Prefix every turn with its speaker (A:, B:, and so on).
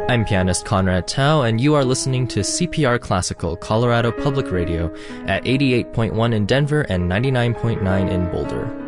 A: I'm pianist Conrad Tao, and you are listening to CPR Classical, Colorado Public Radio at 88.1 in Denver and 99.9 in Boulder.